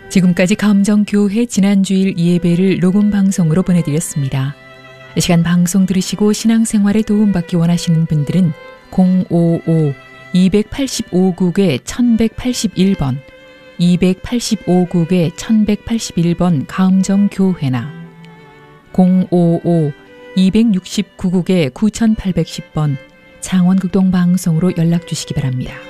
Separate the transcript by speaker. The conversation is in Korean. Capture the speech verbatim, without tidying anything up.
Speaker 1: 지금까지 감정교회 지난주일 예배를 녹음 방송으로 보내드렸습니다. 이 시간 방송 들으시고 신앙생활에 도움받기 원하시는 분들은 공오오 이팔오 국에 천백팔십일 번, 이팔오 국에 천백팔십일 번 감정교회나 공오오 이육구 국에 구천팔백십 번 창원극동방송으로 연락 주시기 바랍니다.